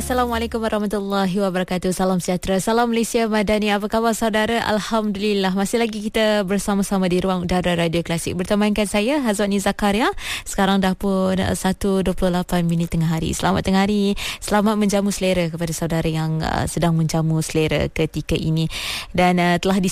Assalamualaikum warahmatullahi wabarakatuh. Salam sejahtera, salam Malaysia Madani. Apa khabar saudara? Alhamdulillah, masih lagi kita bersama-sama di ruang udara Radio Klasik. Bertemankan saya Hazwani Zakaria. Sekarang dah pun 1.28 tengah hari. Selamat tengah hari. Selamat menjamu selera kepada saudara yang sedang menjamu selera ketika ini. Dan telah